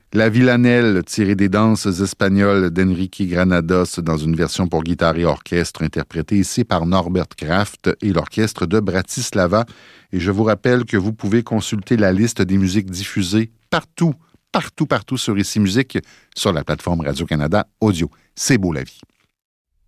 La Villanelle, tirée des danses espagnoles d'Enrique Granados dans une version pour guitare et orchestre, interprétée ici par Norbert Kraft et l'orchestre de Bratislava. Et je vous rappelle que vous pouvez consulter la liste des musiques diffusées partout sur Ici Musique, sur la plateforme Radio-Canada Audio. C'est beau la vie.